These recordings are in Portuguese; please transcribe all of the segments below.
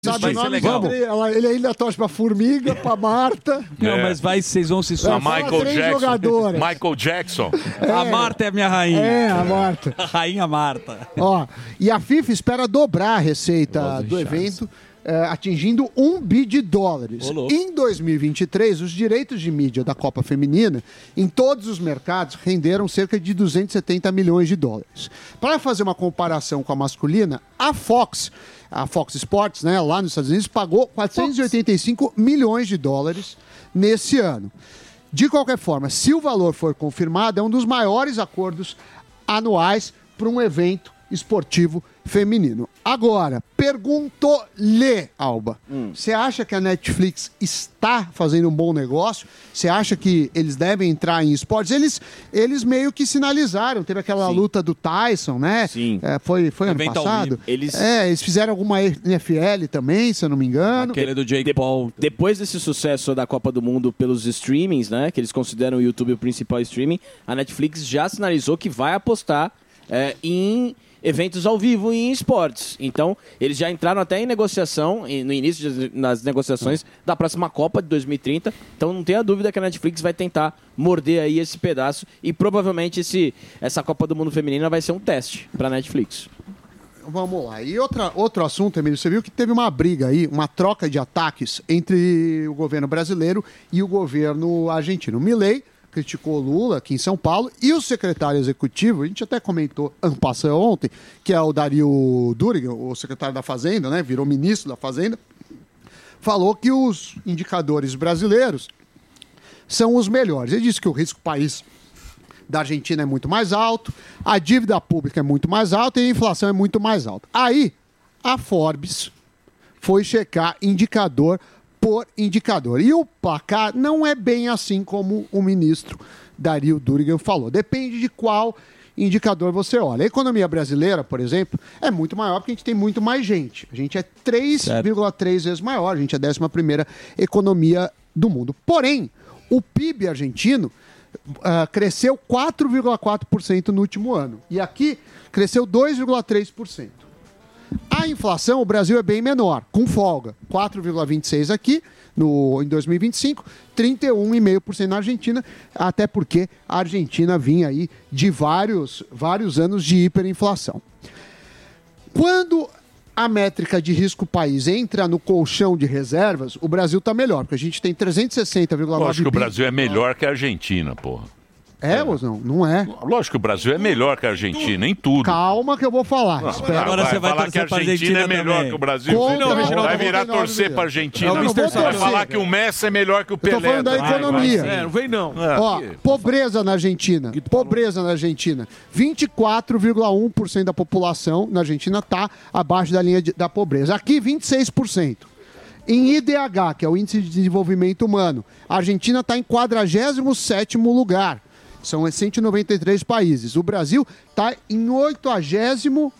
Sabe o nome dele? Ele ainda torce pra Formiga, pra Marta. Não, mas vocês vão se A Michael Jackson. jogadoras. Michael Jackson. A Marta é a minha rainha. É, a Marta. A rainha Marta. Ó, e a FIFA espera dobrar a receita do evento, atingindo $1 bi. Em 2023, os direitos de mídia da Copa Feminina, em todos os mercados, renderam cerca de $270 milhões. Para fazer uma comparação com a masculina, a Fox Sports, né, lá nos Estados Unidos, pagou $485 milhões nesse ano. De qualquer forma, se o valor for confirmado, é um dos maiores acordos anuais para um evento esportivo feminino. Agora, perguntou-lhe, Alba, você acha que a Netflix está fazendo um bom negócio? Você acha que eles devem entrar em esportes? Eles meio que sinalizaram, teve aquela luta do Tyson, né? Sim. Foi ano passado. Eles fizeram alguma NFL também, se eu não me engano. Aquele do Jake Paul. Depois desse sucesso da Copa do Mundo pelos streamings, né? Que eles consideram o YouTube o principal streaming, a Netflix já sinalizou que vai apostar em eventos ao vivo e em esportes. Então, eles já entraram até em negociação, no início das negociações da próxima Copa de 2030. Então, não tenha dúvida que a Netflix vai tentar morder aí esse pedaço e provavelmente essa Copa do Mundo Feminina vai ser um teste para a Netflix. Vamos lá. E outro assunto, Emílio, você viu que teve uma briga aí, uma troca de ataques entre o governo brasileiro e o governo argentino. Milei criticou Lula aqui em São Paulo e o secretário executivo, a gente até comentou ontem, que é o Dario Durigan, o secretário da Fazenda, né, virou ministro da Fazenda, falou que os indicadores brasileiros são os melhores. Ele disse que o risco país da Argentina é muito mais alto, a dívida pública é muito mais alta e a inflação é muito mais alta. Aí, a Forbes foi checar indicador por indicador. E o placar não é bem assim como o ministro Dario Durigan falou. Depende de qual indicador você olha. A economia brasileira, por exemplo, é muito maior porque a gente tem muito mais gente. A gente é 3,3 vezes maior. A gente é a 11ª economia do mundo. Porém, o PIB argentino cresceu 4,4% no último ano. E aqui cresceu 2,3%. A inflação, o Brasil é bem menor, com folga. 4,26% aqui em 2025, 31,5% na Argentina, até porque a Argentina vinha aí de vários anos de hiperinflação. Quando a métrica de risco país entra no colchão de reservas, o Brasil está melhor, porque a gente tem 360,9 Eu acho que o Brasil é melhor que a Argentina, porra. É ou não? Não é. Lógico que o Brasil é melhor que a Argentina, em tudo. Calma que eu vou falar. Agora você vai falar que a Argentina é melhor também. que o Brasil. Vai virar torcer pra Argentina. Vai falar que o Messi é melhor que o Pelé. Eu tô falando da economia. Não vem não. Ó, pobreza na Argentina. 24,1% da população na Argentina está abaixo da linha da pobreza. Aqui, 26%. Em IDH, que é o Índice de Desenvolvimento Humano, a Argentina está em 47º lugar. São 193 países. O Brasil está em 84º.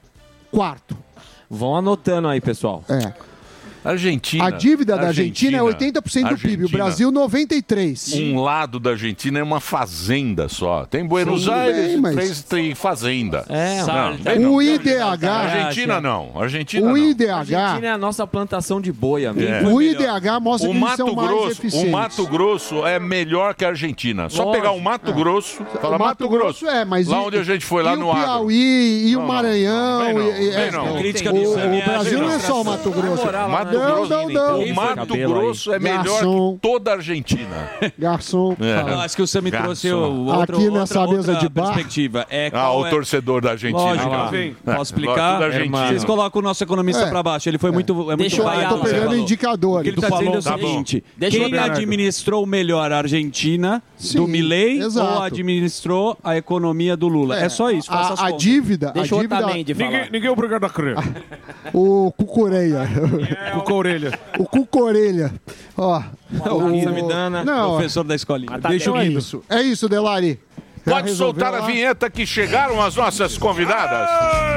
Vão anotando aí, pessoal. Argentina. A dívida da Argentina é 80% do PIB, o Brasil 93%. Um lado da Argentina é uma fazenda só. Tem Buenos Aires, tem fazenda. O IDH... Argentina não. Argentina o não. IDH... A Argentina é a nossa plantação de boi, amigo. O IDH mostra que eles são mais eficientes. O Mato Grosso é melhor que a Argentina. Só pegar o Mato Grosso, fala Mato Grosso. Mas lá onde a gente foi, lá no Acre. O Piauí, e o Maranhão... O Brasil não é só o Mato Grosso. O Mato Grosso é melhor que toda a Argentina. Garçom. Acho que o Sam me trouxe aqui nessa mesa de bar. Perspectiva. O torcedor da Argentina. Posso explicar? Vocês colocam o nosso economista para baixo. Ele foi muito vaiado. Tô pegando indicadores. O que ele está dizendo é o seguinte. Quem administrou melhor a Argentina do Milei ou administrou a economia do Lula? É só isso. A dívida... Deixa o Otamendi falar. Ninguém é obrigado a crer. O Cucureia. Cuca-orelha. O Cuca-orelha. Ó. Samidana, professor da escolinha. Deixa eu ir. É isso, Delari. Pode soltar a vinheta que chegaram as nossas convidadas.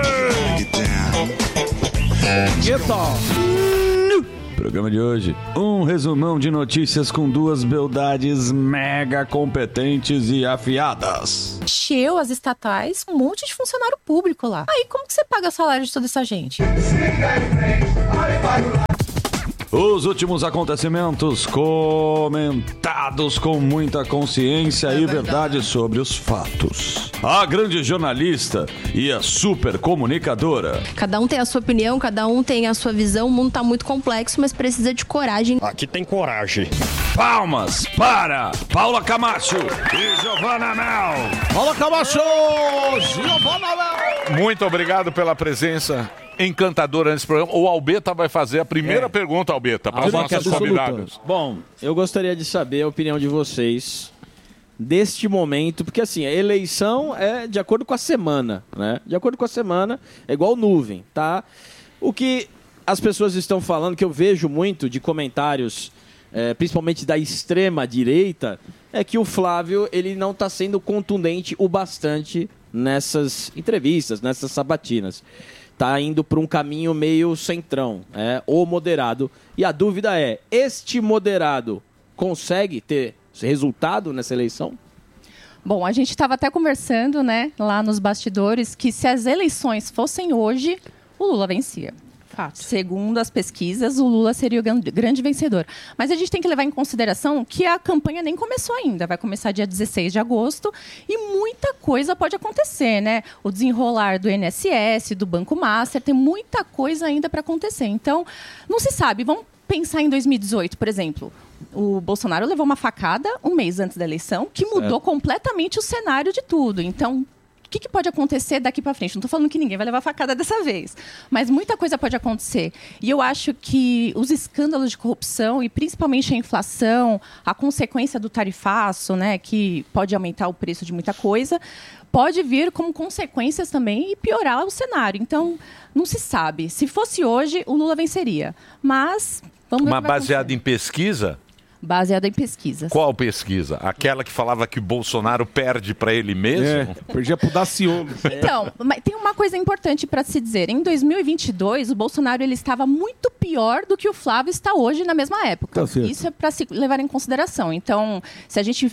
Programa de hoje, um resumão de notícias com duas beldades mega competentes e afiadas. Encheu as estatais, um monte de funcionário público lá. Aí como que você paga o salário de toda essa gente? Os últimos acontecimentos comentados com muita consciência e verdade sobre os fatos. A grande jornalista e a super comunicadora. Cada um tem a sua opinião, cada um tem a sua visão. O mundo tá muito complexo, mas precisa de coragem. Aqui tem coragem. Palmas para Paula Camacho e Giovana Mel. Paula Camacho! Giovana Mel! Muito obrigado pela presença encantadora nesse programa. O Albeta vai fazer a primeira pergunta, Albeta, para os nossos convidados. Bom, eu gostaria de saber a opinião de vocês deste momento, porque assim, a eleição é de acordo com a semana, né? De acordo com a semana, é igual nuvem, tá? O que as pessoas estão falando, que eu vejo muito de comentários, principalmente da extrema direita, é que o Flávio, ele não está sendo contundente o bastante nessas entrevistas, nessas sabatinas. Está indo para um caminho meio centrão, ou moderado. E a dúvida é, este moderado consegue ter resultado nessa eleição? Bom, a gente estava até conversando, né, lá nos bastidores, que se as eleições fossem hoje, o Lula vencia. Fato. Segundo as pesquisas, o Lula seria o grande vencedor. Mas a gente tem que levar em consideração que a campanha nem começou ainda. Vai começar dia 16 de agosto e muita coisa pode acontecer, né? O desenrolar do INSS, do Banco Master, tem muita coisa ainda para acontecer. Então, não se sabe. Vamos pensar em 2018, por exemplo. O Bolsonaro levou uma facada um mês antes da eleição que mudou completamente o cenário de tudo. Então, o que pode acontecer daqui para frente? Não estou falando que ninguém vai levar facada dessa vez, mas muita coisa pode acontecer. E eu acho que os escândalos de corrupção e principalmente a inflação, a consequência do tarifaço, né, que pode aumentar o preço de muita coisa, pode vir como consequências também e piorar o cenário. Então, não se sabe. Se fosse hoje, o Lula venceria. Mas vamos ver. Mas baseado em pesquisa? Baseado em pesquisas. Qual pesquisa? Aquela que falava que o Bolsonaro perde para ele mesmo? Perdia pro Daciolo. Então, mas tem uma coisa importante para se dizer. Em 2022, o Bolsonaro ele estava muito pior do que o Flávio está hoje na mesma época. Tá. Isso é para se levar em consideração. Então, se a gente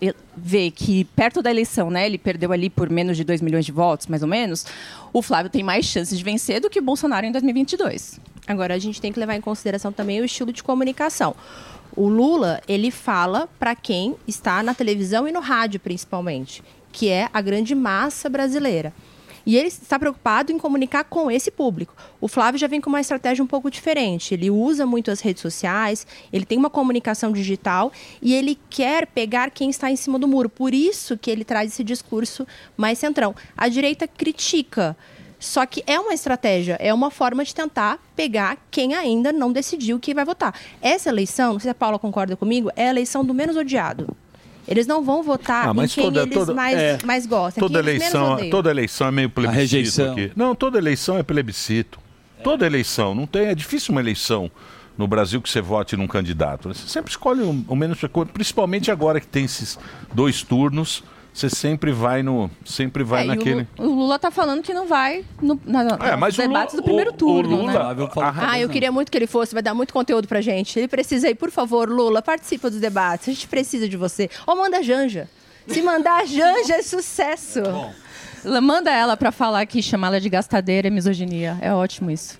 vê que perto da eleição, né, ele perdeu ali por menos de 2 milhões de votos, mais ou menos, o Flávio tem mais chances de vencer do que o Bolsonaro em 2022. Agora, a gente tem que levar em consideração também o estilo de comunicação. O Lula, ele fala para quem está na televisão e no rádio, principalmente, que é a grande massa brasileira. E ele está preocupado em comunicar com esse público. O Flávio já vem com uma estratégia um pouco diferente. Ele usa muito as redes sociais, ele tem uma comunicação digital e ele quer pegar quem está em cima do muro. Por isso que ele traz esse discurso mais centrão. A direita critica. Só que é uma estratégia, é uma forma de tentar pegar quem ainda não decidiu que vai votar. Essa eleição, não sei se a Paula concorda comigo, é a eleição do menos odiado. Eles não vão votar em quem eles mais gostam. Toda eleição é meio plebiscito. A rejeição. Aqui. Não, toda eleição é plebiscito. Toda eleição. Não tem, é difícil uma eleição no Brasil que você vote num candidato. Você sempre escolhe o menos... Principalmente agora que tem esses 2 turnos... Você sempre vai naquele... O Lula está falando que não vai nos debates do primeiro turno, Lula, né? Eu queria muito que ele fosse, vai dar muito conteúdo pra gente. Ele precisa ir, por favor, Lula, participa dos debates. A gente precisa de você. Ou manda a Janja. Se mandar a Janja, é sucesso. Manda ela para falar que chamar ela de gastadeira é misoginia. É ótimo isso.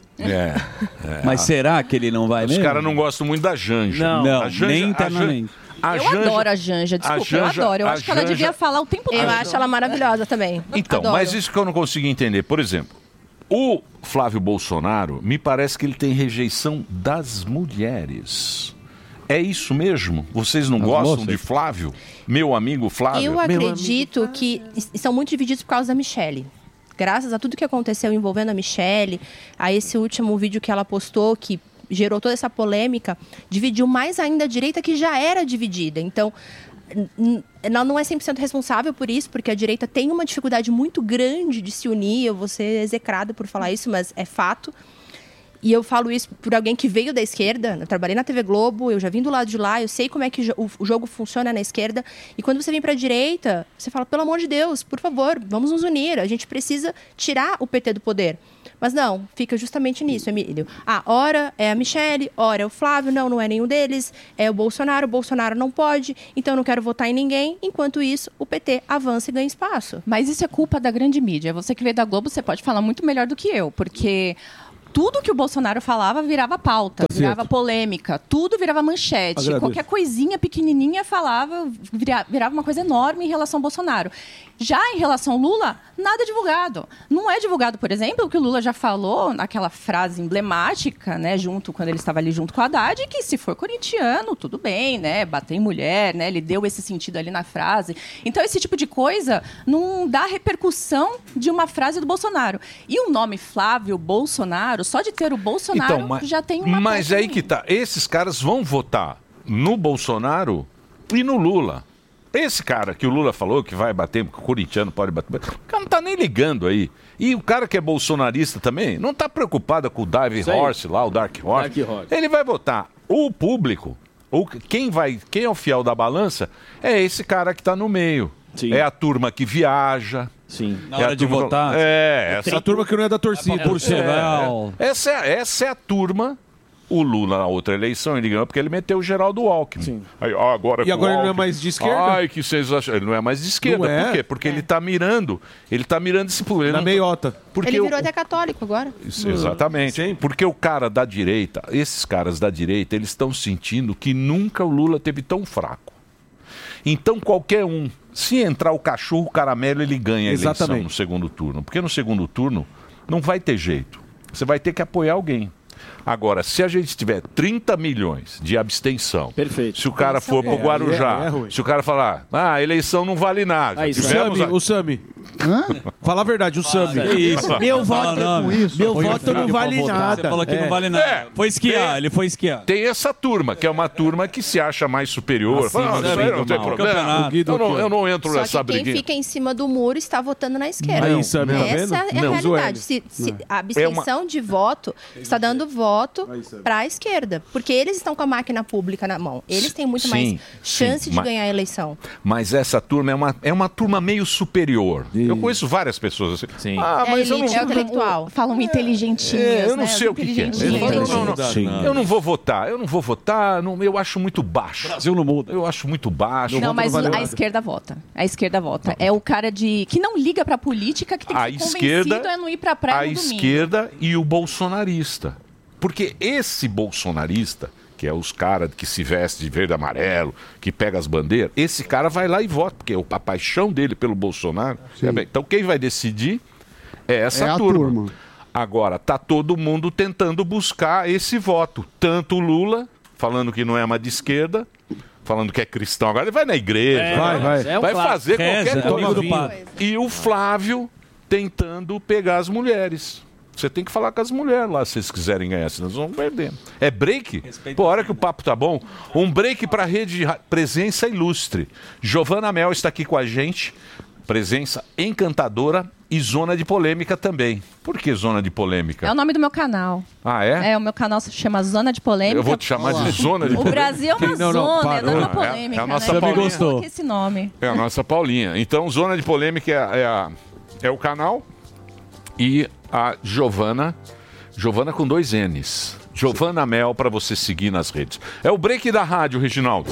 Mas será que ele não vai mesmo? Os caras não gostam muito da Janja. Não, a Janja, nem internamente. Eu adoro a Janja, desculpa, eu adoro. Eu acho que ela devia falar o tempo todo. Eu acho ela maravilhosa também. Então, adoro. Mas isso que eu não consigo entender. Por exemplo, o Flávio Bolsonaro, me parece que ele tem rejeição das mulheres. É isso mesmo? Vocês não gostam de Flávio? Meu amigo Flávio? Eu acredito que são muito divididos por causa da Michelle. Graças a tudo que aconteceu envolvendo a Michelle, a esse último vídeo que ela postou, que gerou toda essa polêmica, dividiu mais ainda a direita que já era dividida. Então, ela não é 100% responsável por isso, porque a direita tem uma dificuldade muito grande de se unir. Eu vou ser execrada por falar isso, mas é fato. E eu falo isso por alguém que veio da esquerda. Eu trabalhei na TV Globo, eu já vim do lado de lá, eu sei como é que o jogo funciona na esquerda. E quando você vem para a direita, você fala, pelo amor de Deus, por favor, vamos nos unir. A gente precisa tirar o PT do poder. Mas não, fica justamente nisso, Emílio. Ora é a Michelle, ora é o Flávio, não é nenhum deles. É o Bolsonaro não pode, então eu não quero votar em ninguém. Enquanto isso, o PT avança e ganha espaço. Mas isso é culpa da grande mídia. Você que veio da Globo, você pode falar muito melhor do que eu, porque tudo que o Bolsonaro falava virava pauta, virava polêmica, tudo virava manchete. Agradeço. Qualquer coisinha pequenininha virava uma coisa enorme em relação ao Bolsonaro. Já em relação ao Lula, nada divulgado. Não é divulgado, por exemplo, o que o Lula já falou naquela frase emblemática, né, quando ele estava ali junto com a Haddad, que se for corintiano, tudo bem, né, bater em mulher, né, ele deu esse sentido ali na frase. Então, esse tipo de coisa não dá repercussão de uma frase do Bolsonaro. E o nome Flávio Bolsonaro, só de ter o Bolsonaro, já tem uma... Mas aí que tá, esses caras vão votar no Bolsonaro e no Lula. Esse cara que o Lula falou que vai bater, porque o corintiano pode bater, o cara não tá nem ligando aí. E o cara que é bolsonarista também não tá preocupado com o Dive Horse lá, o Dark Horse. Ele vai votar. O público, quem é o fiel da balança, é esse cara que tá no meio. Sim. É a turma que viaja. Sim. Na hora de votar. Essa turma que não é da torcida. Essa é a turma. O Lula, na outra eleição, ele ganhou porque ele meteu o Geraldo Alckmin. Sim. Aí, agora E agora ele não é mais de esquerda? Ai, que sensação. Ele não é mais de esquerda. Não é? Por quê? Porque ele tá mirando esse público. Na meiota. Porque Ele virou até católico agora. Exatamente. Porque o cara da direita, esses caras da direita, eles estão sentindo que nunca o Lula teve tão fraco. Então qualquer um, se entrar o cachorro caramelo, ele ganha a eleição no segundo turno. Porque no segundo turno não vai ter jeito. Você vai ter que apoiar alguém. Agora, se a gente tiver 30 milhões de abstenção, perfeito. Se o cara for pro Guarujá, se o cara falar, a eleição não vale nada. Aí, O Sami. Fala a verdade, o Sami. Meu voto não vale nada. Você falou que não vale nada. Foi esquiar, ele foi esquiar. Tem essa turma, que é uma turma que se acha mais superior. Fala, não tem problema. Eu não entro Só nessa que quem briguinha. fica em cima do muro está votando na esquerda. Aí, Sami, tá vendo? Essa é a realidade. Se a abstenção de voto está dando voto para a esquerda. Porque eles estão com a máquina pública na mão. Eles têm muito mais chance de ganhar a eleição. Mas essa turma é uma turma meio superior. Eu conheço várias pessoas assim. Sim. Mas eu não... É intelectual. Falam inteligentinhos, eu não né? sei o que é. Eu não vou votar. Eu acho muito baixo. O Brasil não muda. Eu acho muito baixo. Não, mas a esquerda vota. A esquerda vota. É o cara que não liga pra política, que tem que ser convencido a não ir pra praia no domingo. A esquerda e o bolsonarista. Porque esse bolsonarista, que é os caras que se vestem de verde e amarelo, que pega as bandeiras, esse cara vai lá e vota, porque a paixão dele pelo Bolsonaro. Então quem vai decidir é essa turma. Agora, tá todo mundo tentando buscar esse voto. Tanto o Lula, falando que não é mais de esquerda, falando que é cristão. Agora ele vai na igreja, vai fazer qualquer coisa. E o Flávio tentando pegar as mulheres. Você tem que falar com as mulheres lá, se vocês quiserem ganhar, senão nós vamos perder. É break? Pô, hora que o papo tá bom. Um break para a rede Presença Ilustre. Giovana Mel está aqui com a gente. Presença encantadora e Zona de Polêmica também. Por que Zona de Polêmica? É o nome do meu canal. Ah, é? O meu canal se chama Zona de Polêmica. Eu vou te chamar de Zona de Polêmica. O Brasil é uma zona, não é uma polêmica. É a nossa né? Paulinha. Gostou. Esse nome. É a nossa Paulinha. Então, Zona de Polêmica é o canal. E a Giovana com 2 N's. Giovana Mel, para você seguir nas redes. É o break da rádio, Reginaldo.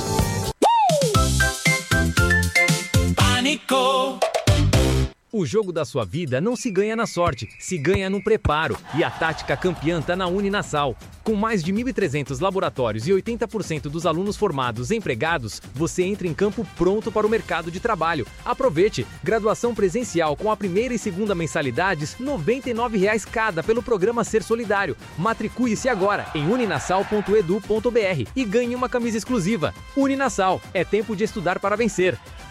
Pânico. O jogo da sua vida não se ganha na sorte, se ganha no preparo. E a tática campeã tá na Uninasal. Com mais de 1.300 laboratórios e 80% dos alunos formados empregados, você entra em campo pronto para o mercado de trabalho. Aproveite! Graduação presencial com a primeira e segunda mensalidades, R$ 99,00 cada pelo programa Ser Solidário. Matricule-se agora em uninasal.edu.br e ganhe uma camisa exclusiva. Uninasal, é tempo de estudar para vencer.